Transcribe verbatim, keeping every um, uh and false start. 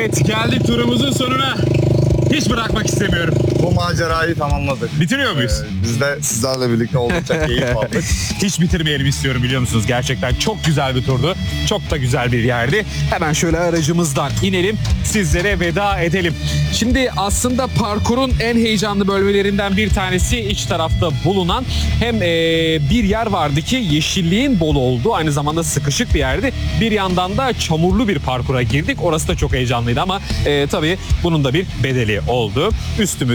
Evet, geldik turumuzun sonuna. Hiç bırakmak istemiyorum. Bu macerayı tamamladık. Bitiriyor muyuz? Ee, biz de sizlerle birlikte oldukça keyif aldık. Hiç bitirmeyelim istiyorum, biliyor musunuz? Gerçekten çok güzel bir turdu. Çok da güzel bir yerdi. Hemen şöyle aracımızdan inelim. Sizlere veda edelim. Şimdi aslında parkurun en heyecanlı bölmelerinden bir tanesi iç tarafta bulunan hem e, bir yer vardı ki yeşilliğin bol olduğu, aynı zamanda sıkışık bir yerdi. Bir yandan da çamurlu bir parkura girdik. Orası da çok heyecanlıydı ama e, tabii bunun da bir bedeli oldu. Üstümüz